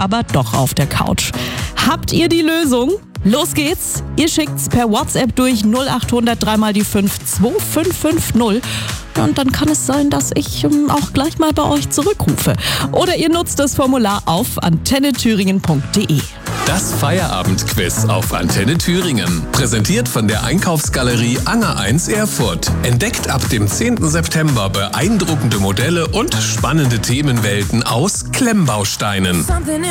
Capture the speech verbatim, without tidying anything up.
aber doch auf der Couch. Habt ihr die Lösung? Los geht's! Ihr schickt's per WhatsApp durch null acht hundert drei mal die fünf zwei fünf fünf null. Und dann kann es sein, dass ich ähm, auch gleich mal bei euch zurückrufe. Oder ihr nutzt das Formular auf antenne thüringen punkt de. Das Feierabendquiz auf Antenne Thüringen. Präsentiert von der Einkaufsgalerie Anger eins Erfurt. Entdeckt ab dem zehnten September beeindruckende Modelle und spannende Themenwelten aus Klemmbausteinen.